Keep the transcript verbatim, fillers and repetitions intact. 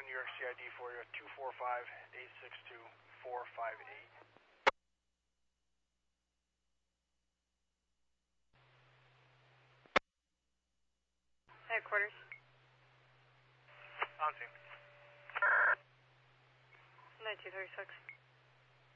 a New York C I D for you, two four five, eight six two, four five eight. Headquarters. On scene. nine two three six.